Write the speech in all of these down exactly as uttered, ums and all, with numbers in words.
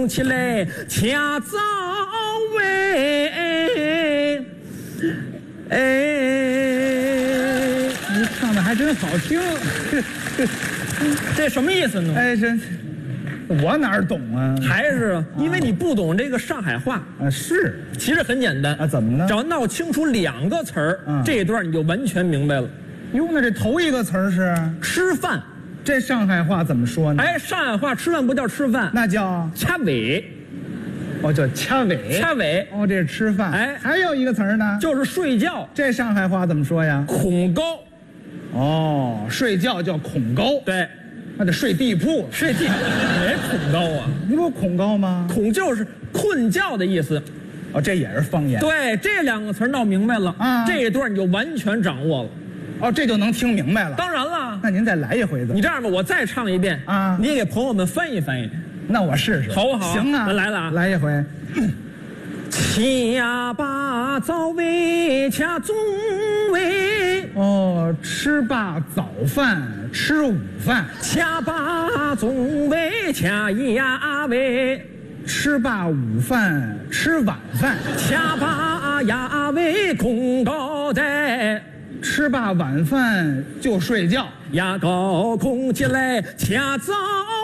空起来恰早喂，哎， 你唱的还真好听。 这什么意思呢？ 哎，这我哪儿懂啊？ 还是因为你不懂这个上海话啊，是， 其实很简单啊，怎么呢？ 只要闹清楚两个词儿， 嗯， 这一段你就完全明白了。 哟，那这头一个词儿是吃饭， 这上海话怎么说呢？ 哎，上海话吃饭不叫吃饭， 那叫掐尾， 哦，叫掐尾。 掐尾， 哦，这是吃饭。 哎， 还有一个词儿呢， 就是睡觉， 这上海话怎么说呀？ 恐高。 哦，睡觉叫恐高。 对。 那得睡地铺， 睡地铺也恐高啊！ 你不恐高吗？ 恐就是困觉的意思， 哦，这也是方言。 对，这两个词闹明白了啊，这一段你就完全掌握了， 哦，这就能听明白了。 当然了， 那您再来一回子。 你这样吧，我再唱一遍啊，你也给朋友们翻译翻译。 那我试试， 好不好？ 行啊， 那来了啊， 来一回。 恰罢早为恰中为哦，吃罢早饭吃午饭， 恰罢中为恰呀为， 吃罢午饭吃晚饭， 恰罢呀为恐高的， 吃罢晚饭就睡觉， 呀高空起来恰早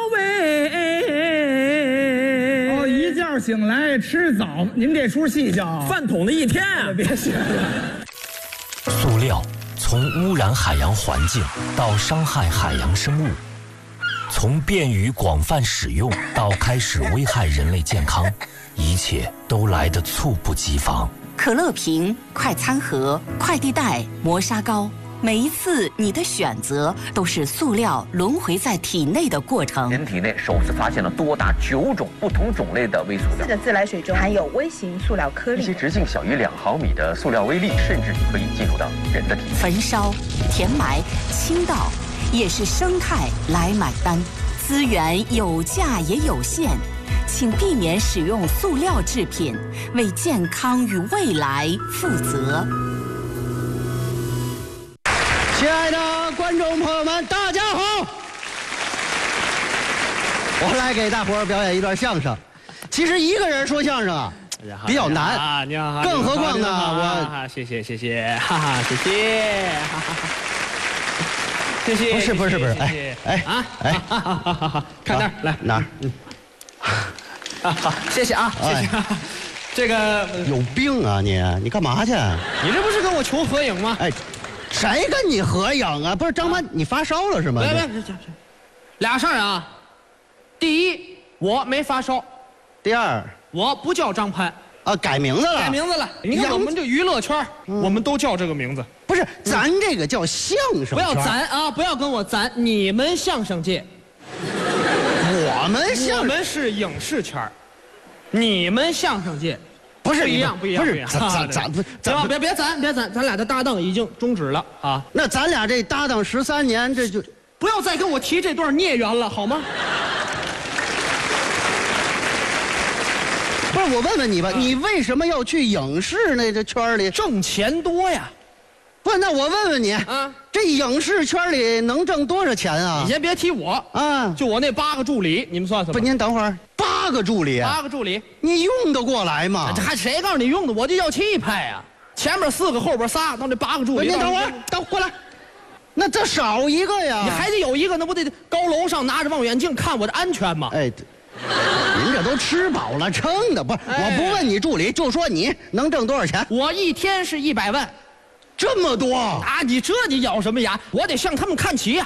为。 哦，一觉醒来吃早，您这出戏叫饭桶的一天啊！ 别学了。 塑料从污染海洋环境到伤害海洋生物，从便于广泛使用到开始危害人类健康，一切都来得猝不及防。 可乐瓶、快餐盒、快递袋、磨砂膏，每一次你的选择都是塑料轮回在体内的过程。 人体内首次发现了多达九种不同种类的微塑料。 四个自来水中含有微型塑料颗粒， 一些直径小于两毫米的塑料微粒，甚至可以进入到人的体内。 焚烧、填埋、倾倒，也是生态来买单。资源有价也有限，请避免使用塑料制品，为健康与未来负责。 亲爱的观众朋友们，大家好！我来给大伙儿表演一段相声。其实一个人说相声啊，比较难啊，你好， 更何况呢， 我谢谢谢谢，哈哈，谢谢，哈哈，谢谢。 不是不是不是，哎哎啊哎， 看那儿来哪儿？嗯， 啊好，谢谢啊，谢谢。这个有病啊你！你干嘛去？ 你这不是跟我求合影吗？ 哎。谁跟你合影啊？不是张潘，你发烧了是吗？ 别别别，俩事儿啊。第一，我没发烧； 第二， 我不叫张潘啊，改名字了。 改名字了。你看我们这娱乐圈，我们都叫这个名字。 不是，咱这个叫相声。 不要咱啊，不要跟我咱，你们相声界， 我们相我们是影视圈，你们相声界。 不是一样，不一样， 不是咱咱咱不， 咱别别咱别咱，咱俩的搭档已经终止了啊！ 那咱俩这搭档十三年，这就不要再跟我提这段孽缘了，好吗？ 不是，我问问你吧，你为什么要去影视那这圈里？ 挣钱多呀！ 不，那我问问你啊，这影视圈里能挣多少钱啊？ 你先别提我啊， 就我那八个助理，你们算算。 不，您等会儿。八个助理， 八个助理， 你用得过来吗？ 这还谁告诉你用的？我就要气派呀！前面四个，后边仨，到这八个助理。 您等会儿，等过来，那这少一个呀？ 你还得有一个，那不得高楼上拿着望远镜看我的安全吗？ 哎，您这都吃饱了撑的，不是？ 哎、 我不问你助理，就说你能挣多少钱？ 我一天是一百万， 这么多啊！你这你咬什么牙？我得向他们看齐呀！